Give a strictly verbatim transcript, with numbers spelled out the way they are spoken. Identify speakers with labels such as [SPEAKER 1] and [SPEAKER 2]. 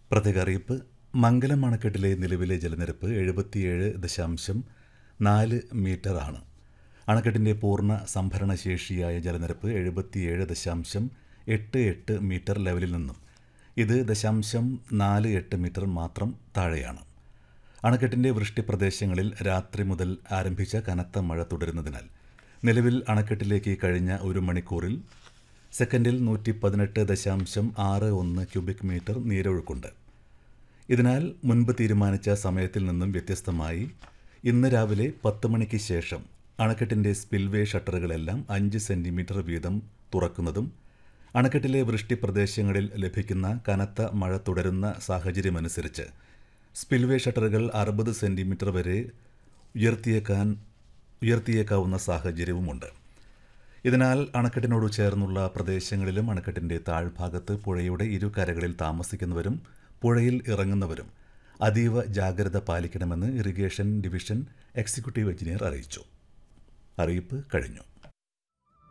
[SPEAKER 1] പ്രത്യേക അറിയിപ്പ്. മംഗലം അണക്കെട്ടിലെ നിലവിലെ ജലനിരപ്പ് എഴുപത്തിയേഴ് ദശാംശം നാല് മീറ്റർ ആണ്. അണക്കെട്ടിൻ്റെ പൂർണ്ണ സംഭരണശേഷിയായ ജലനിരപ്പ് എഴുപത്തിയേഴ് ദശാംശം എട്ട് എട്ട് മീറ്റർ ലെവലിൽ നിന്നും ഇത് ദശാംശം നാല് എട്ട് മീറ്റർ മാത്രം താഴെയാണ്. അണക്കെട്ടിൻ്റെ വൃഷ്ടിപ്രദേശങ്ങളിൽ രാത്രി മുതൽ ആരംഭിച്ച കനത്ത മഴ തുടരുന്നതിനാൽ നിലവിൽ അണക്കെട്ടിലേക്ക് കഴിഞ്ഞ ഒരു മണിക്കൂറിൽ സെക്കൻഡിൽ നൂറ്റി പതിനെട്ട് ദശാംശം ആറ് ഒന്ന് ക്യൂബിക് മീറ്റർ നീരൊഴുക്കുണ്ട്. ഇതിനാൽ മുൻപ് തീരുമാനിച്ച സമയത്തിൽ നിന്നും വ്യത്യസ്തമായി ഇന്ന് രാവിലെ പത്ത് മണിക്ക് ശേഷം അണക്കെട്ടിൻ്റെ സ്പിൽവേ ഷട്ടറുകളെല്ലാം അഞ്ച് സെൻറ്റിമീറ്റർ വീതം തുറക്കുന്നതും അണക്കെട്ടിലെ വൃഷ്ടിപ്രദേശങ്ങളിൽ ലഭിക്കുന്ന കനത്ത മഴ തുടരുന്ന സാഹചര്യമനുസരിച്ച് സ്പിൽവേ ഷട്ടറുകൾ അറുപത് സെൻറ്റിമീറ്റർ വരെ ഉയർത്തിയേക്കാൻ ഉയർത്തിയേക്കാവുന്ന സാഹചര്യവുമുണ്ട്. ഇതിനാൽ അണക്കെട്ടിനോട് ചേർന്നുള്ള പ്രദേശങ്ങളിലും അണക്കെട്ടിൻ്റെ താഴ്ഭാഗത്ത് പുഴയുടെ ഇരുകരകളിൽ താമസിക്കുന്നവരും പുഴയിൽ ഇറങ്ങുന്നവരും അതീവ ജാഗ്രത പാലിക്കണമെന്ന് ഇറിഗേഷൻ ഡിവിഷൻ എക്സിക്യൂട്ടീവ് എഞ്ചിനീയർ അറിയിച്ചു. അറിയിപ്പ് കഴിഞ്ഞു.